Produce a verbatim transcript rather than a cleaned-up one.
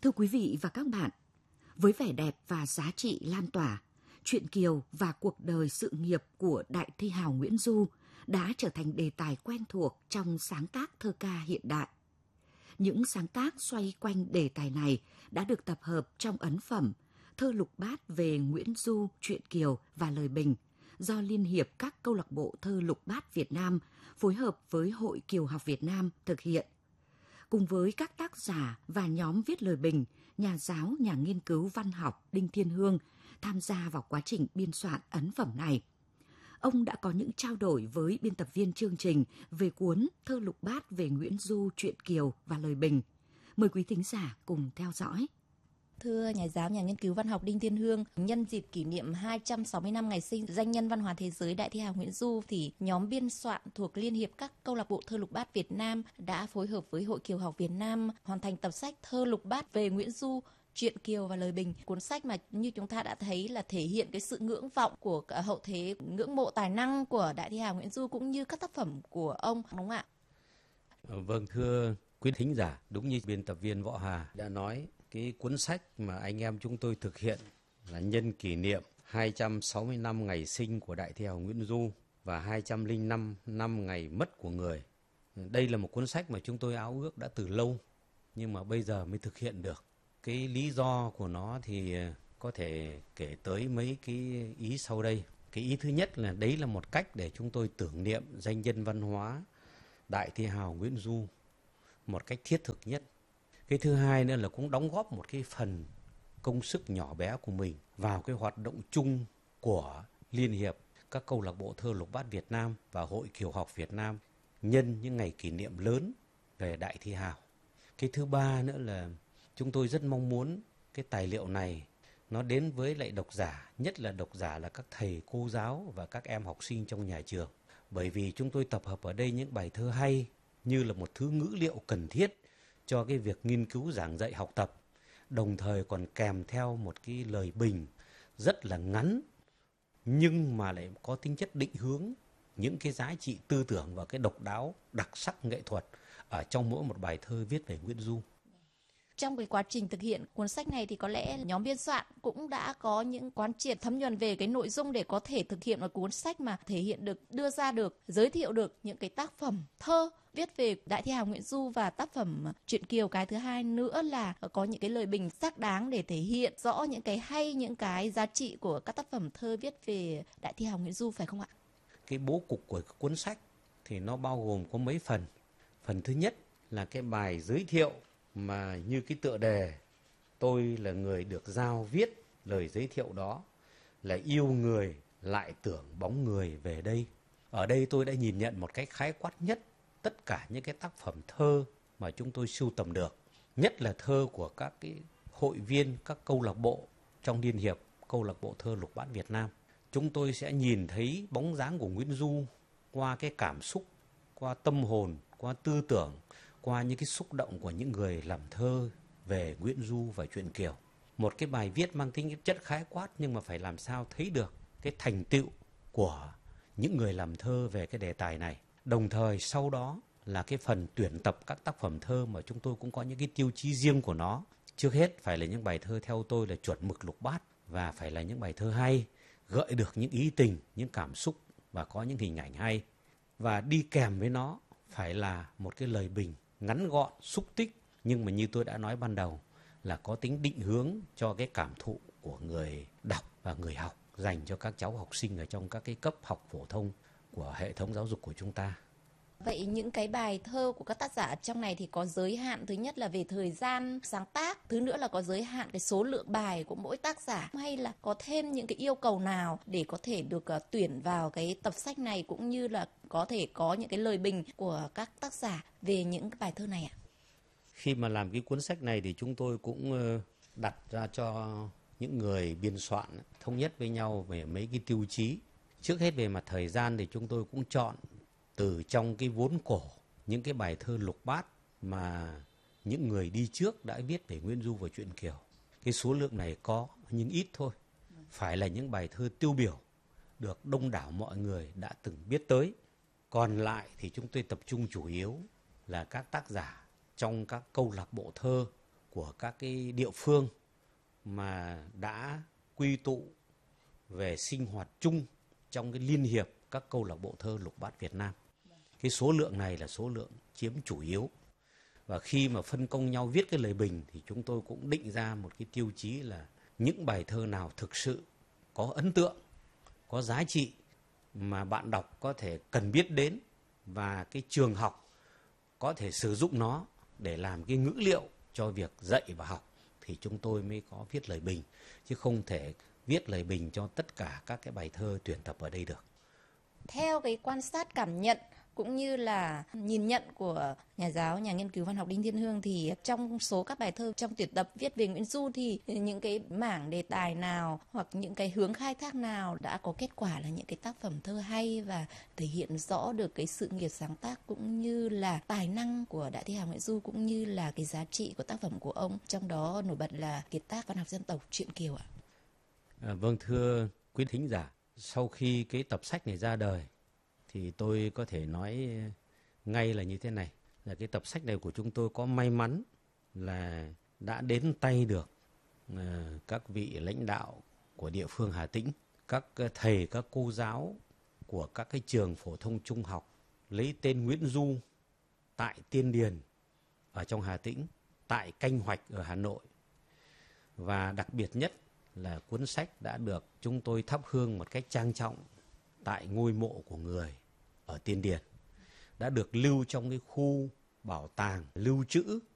Thưa quý vị và các bạn, với vẻ đẹp và giá trị lan tỏa, truyện Kiều và cuộc đời sự nghiệp của đại thi hào Nguyễn Du đã trở thành đề tài quen thuộc trong sáng tác thơ ca hiện đại. Những sáng tác xoay quanh đề tài này đã được tập hợp trong ấn phẩm Thơ lục bát về Nguyễn Du, truyện Kiều và lời bình do Liên hiệp các câu lạc bộ thơ lục bát Việt Nam phối hợp với Hội Kiều học Việt Nam thực hiện. Cùng với các tác giả và nhóm viết lời bình, nhà giáo, nhà nghiên cứu văn học Đinh Thiên Hương tham gia vào quá trình biên soạn ấn phẩm này. Ông đã có những trao đổi với biên tập viên chương trình về cuốn Thơ lục bát về Nguyễn Du, truyện Kiều và lời bình. Mời quý thính giả cùng theo dõi. Thưa nhà giáo, nhà nghiên cứu văn học Đinh Thiên Hương, nhân dịp kỷ niệm hai trăm sáu mươi năm ngày sinh danh nhân văn hóa thế giới đại thi hào Nguyễn Du, thì nhóm biên soạn thuộc Liên hiệp các câu lạc bộ thơ lục bát Việt Nam đã phối hợp với Hội Kiều học Việt Nam hoàn thành tập sách Thơ lục bát về Nguyễn Du, truyện Kiều và lời bình. Cuốn sách mà như chúng ta đã thấy là thể hiện cái sự ngưỡng vọng của hậu thế, ngưỡng mộ tài năng của đại thi hào Nguyễn Du cũng như các tác phẩm của ông, đúng không ạ? Vâng, thưa quý thính giả, đúng như biên tập viên Võ Hà đã nói, cái cuốn sách mà anh em chúng tôi thực hiện là nhân kỷ niệm hai trăm sáu mươi năm ngày sinh của đại thi hào Nguyễn Du và hai trăm lẻ năm năm ngày mất của người. Đây là một cuốn sách mà chúng tôi ao ước đã từ lâu, nhưng mà bây giờ mới thực hiện được. Cái lý do của nó thì có thể kể tới mấy cái ý sau đây. Cái ý thứ nhất là đấy là một cách để chúng tôi tưởng niệm danh nhân văn hóa đại thi hào Nguyễn Du một cách thiết thực nhất. Cái thứ hai nữa là cũng đóng góp một cái phần công sức nhỏ bé của mình vào cái hoạt động chung của Liên hiệp các câu lạc bộ thơ lục bát Việt Nam và Hội Kiều học Việt Nam nhân những ngày kỷ niệm lớn về đại thi hào. Cái thứ ba nữa là chúng tôi rất mong muốn cái tài liệu này nó đến với lại độc giả, nhất là độc giả là các thầy cô giáo và các em học sinh trong nhà trường. Bởi vì chúng tôi tập hợp ở đây những bài thơ hay như là một thứ ngữ liệu cần thiết cho cái việc nghiên cứu giảng dạy học tập, đồng thời còn kèm theo một cái lời bình rất là ngắn nhưng mà lại có tính chất định hướng những cái giá trị tư tưởng và cái độc đáo đặc sắc nghệ thuật ở trong mỗi một bài thơ viết về Nguyễn Du. Trong cái quá trình thực hiện cuốn sách này thì có lẽ nhóm biên soạn cũng đã có những quán triệt thấm nhuần về cái nội dung để có thể thực hiện một cuốn sách mà thể hiện được, đưa ra được, giới thiệu được những cái tác phẩm thơ viết về đại thi hào Nguyễn Du và tác phẩm truyện Kiều. Cái thứ hai nữa là có những cái lời bình xác đáng để thể hiện rõ những cái hay, những cái giá trị của các tác phẩm thơ viết về đại thi hào Nguyễn Du, phải không ạ? Cái bố cục của cuốn sách thì nó bao gồm có mấy phần. Phần thứ nhất là cái bài giới thiệu mà như cái tựa đề tôi là người được giao viết lời giới thiệu đó, là yêu người lại tưởng bóng người về đây. Ở đây tôi đã nhìn nhận một cách khái quát nhất tất cả những cái tác phẩm thơ mà chúng tôi sưu tầm được, nhất là thơ của các cái hội viên các câu lạc bộ trong Liên hiệp câu lạc bộ thơ lục bát Việt Nam. Chúng tôi sẽ nhìn thấy bóng dáng của Nguyễn Du qua cái cảm xúc, qua tâm hồn, qua tư tưởng, qua những cái xúc động của những người làm thơ về Nguyễn Du và truyện Kiều. Một cái bài viết mang tính chất khái quát nhưng mà phải làm sao thấy được cái thành tựu của những người làm thơ về cái đề tài này. Đồng thời sau đó là cái phần tuyển tập các tác phẩm thơ mà chúng tôi cũng có những cái tiêu chí riêng của nó. Trước hết phải là những bài thơ theo tôi là chuẩn mực lục bát và phải là những bài thơ hay, gợi được những ý tình, những cảm xúc và có những hình ảnh hay. Và đi kèm với nó phải là một cái lời bình ngắn gọn, xúc tích, nhưng mà như tôi đã nói ban đầu là có tính định hướng cho cái cảm thụ của người đọc và người học, dành cho các cháu học sinh ở trong các cái cấp học phổ thông của hệ thống giáo dục của chúng ta. Vậy những cái bài thơ của các tác giả trong này thì có giới hạn, thứ nhất là về thời gian sáng tác, thứ nữa là có giới hạn cái số lượng bài của mỗi tác giả, hay là có thêm những cái yêu cầu nào để có thể được uh, tuyển vào cái tập sách này, cũng như là có thể có những cái lời bình của các tác giả về những cái bài thơ này ạ? Khi mà làm cái cuốn sách này thì chúng tôi cũng đặt ra cho những người biên soạn thống nhất với nhau về mấy cái tiêu chí. Trước hết về mặt thời gian thì chúng tôi cũng chọn từ trong cái vốn cổ những cái bài thơ lục bát mà những người đi trước đã viết về Nguyễn Du và truyện Kiều. Cái số lượng này có nhưng ít thôi. Phải là những bài thơ tiêu biểu được đông đảo mọi người đã từng biết tới. Còn lại thì chúng tôi tập trung chủ yếu là các tác giả trong các câu lạc bộ thơ của các cái địa phương mà đã quy tụ về sinh hoạt chung trong cái liên hiệp các câu lạc bộ thơ lục bát Việt Nam. Cái số lượng này là số lượng chiếm chủ yếu. Và khi mà phân công nhau viết cái lời bình thì chúng tôi cũng định ra một cái tiêu chí là những bài thơ nào thực sự có ấn tượng, có giá trị mà bạn đọc có thể cần biết đến và cái trường học có thể sử dụng nó để làm cái ngữ liệu cho việc dạy và học thì chúng tôi mới có viết lời bình, chứ không thể viết lời bình cho tất cả các cái bài thơ tuyển tập ở đây được. Theo cái quan sát cảm nhận cũng như là nhìn nhận của nhà giáo, nhà nghiên cứu văn học Đinh Thiên Hương thì trong số các bài thơ trong tuyển tập viết về Nguyễn Du thì những cái mảng đề tài nào hoặc những cái hướng khai thác nào đã có kết quả là những cái tác phẩm thơ hay và thể hiện rõ được cái sự nghiệp sáng tác cũng như là tài năng của Đại thi hào Nguyễn Du cũng như là cái giá trị của tác phẩm của ông, trong đó nổi bật là kiệt tác văn học dân tộc Truyện Kiều ạ? À, vâng, thưa quý thính giả, sau khi cái tập sách này ra đời thì tôi có thể nói ngay là như thế này, là cái tập sách này của chúng tôi có may mắn là đã đến tay được uh, các vị lãnh đạo của địa phương Hà Tĩnh, các thầy, các cô giáo của các cái trường phổ thông trung học lấy tên Nguyễn Du tại Tiên Điền ở trong Hà Tĩnh, tại Canh Hoạch ở Hà Nội. Và đặc biệt nhất là cuốn sách đã được chúng tôi thắp hương một cách trang trọng tại ngôi mộ của người ở Tiên Điền, đã được lưu trong cái khu bảo tàng lưu trữ